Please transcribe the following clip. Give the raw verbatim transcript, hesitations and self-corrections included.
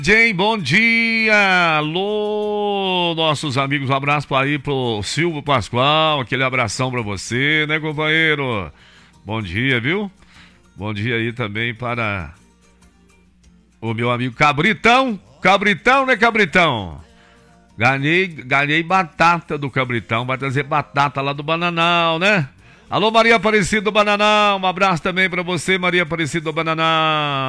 Jane, bom dia! Alô, nossos amigos, um abraço para aí pro Silvio Pascoal, aquele abração para você, né, companheiro? Bom dia, viu? Bom dia aí também para o meu amigo Cabritão. Cabritão, né, Cabritão? Ganhei, ganhei batata do Cabritão, vai trazer batata lá do Bananal, né? Alô, Maria Aparecida do Bananal, um abraço também para você, Maria Aparecida do Bananal.